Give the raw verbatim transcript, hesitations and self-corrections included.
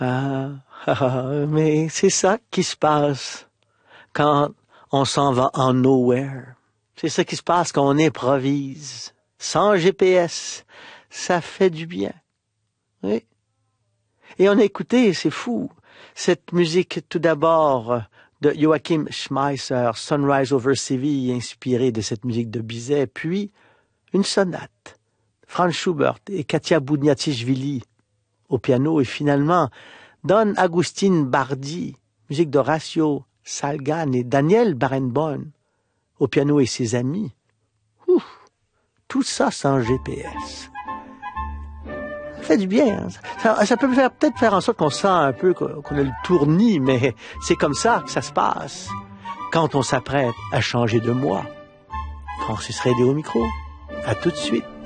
Ah, ah, mais c'est ça qui se passe quand on s'en va en nowhere. C'est ça qui se passe quand on improvise, sans G P S. Ça fait du bien. Oui. Et on a écouté, c'est fou, cette musique tout d'abord de Joachim Schmeisser, Sunrise over Séville, inspirée de cette musique de Bizet, puis une sonate, Franz Schubert et Katia Bouniatichvili au piano, et finalement Don Agustin Bardi, musique d'Horacio Salgan et Daniel Barenboim au piano et ses amis. Ouf, tout ça sans G P S. Ça fait du bien. Hein? Ça, ça peut faire peut-être faire en sorte qu'on sent un peu qu'on a le tournis, mais c'est comme ça que ça se passe quand on s'apprête à changer de moi. Francis Redé au micro. À tout de suite.